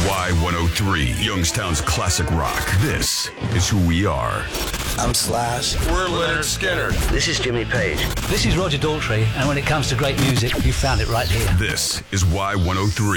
Y103, Youngstown's classic rock. This is who we are. I'm Slash. We're Leonard Skinner. This is Jimmy Page. This is Roger Daltrey, and when it comes to great music, you found it right here. This is Y103.